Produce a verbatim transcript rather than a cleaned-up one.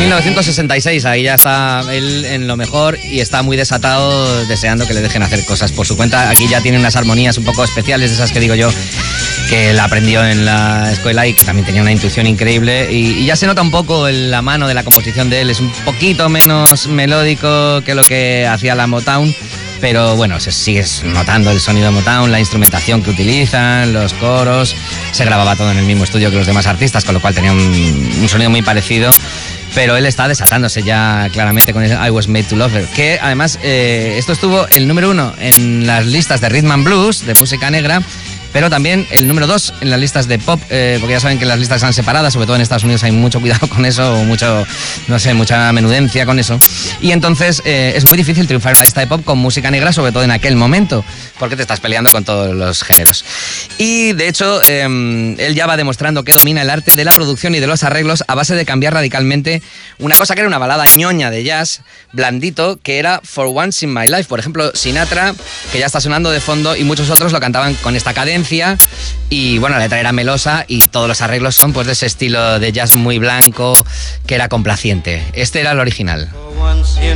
mil novecientos sesenta y seis, ahí ya está él en lo mejor y está muy desatado, deseando que le dejen hacer cosas por su cuenta. Aquí ya tiene unas armonías un poco especiales, de esas que digo yo, que él aprendió en la escuela y que también tenía una intuición increíble. Y, y ya se nota un poco en la mano de la composición de él, es un poquito menos melódico que lo que hacía la Motown. Pero bueno, se sigue notando el sonido de Motown, la instrumentación que utilizan, los coros. Se grababa todo en el mismo estudio que los demás artistas, con lo cual tenía un, un sonido muy parecido. Pero él está desatándose ya claramente con el I Was Made to Love Her. Que además, eh, esto estuvo el número uno en las listas de Rhythm and Blues, de música negra, pero también el número dos en las listas de pop, eh, porque ya saben que las listas están separadas, sobre todo en Estados Unidos hay mucho cuidado con eso, o mucho, no sé, mucha menudencia con eso. Y entonces eh, es muy difícil triunfar en una lista de pop con música negra, sobre todo en aquel momento, porque te estás peleando con todos los géneros. Y de hecho, eh, él ya va demostrando que domina el arte de la producción y de los arreglos a base de cambiar radicalmente una cosa que era una balada ñoña de jazz, blandito, que era For Once in My Life. Por ejemplo, Sinatra, que ya está sonando de fondo, y muchos otros lo cantaban con esta cadencia. Y bueno, la letra era melosa y todos los arreglos son pues de ese estilo de jazz muy blanco que era complaciente. Este era el original.